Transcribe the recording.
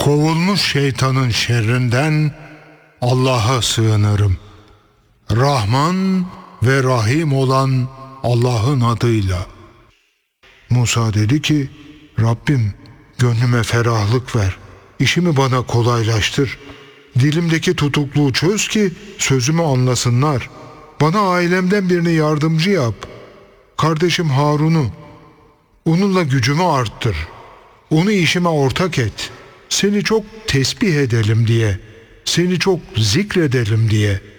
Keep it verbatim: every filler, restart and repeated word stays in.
Kovulmuş şeytanın şerrinden Allah'a sığınırım. Rahman ve Rahim olan Allah'ın adıyla. Musa dedi ki, Rabbim gönlüme ferahlık ver. İşimi bana kolaylaştır. Dilimdeki tutukluğu çöz ki sözümü anlasınlar. Bana ailemden birini yardımcı yap. Kardeşim Harun'u. Onunla gücümü arttır. Onu işime ortak et. Seni çok tesbih edelim diye. Seni çok zikredelim diye.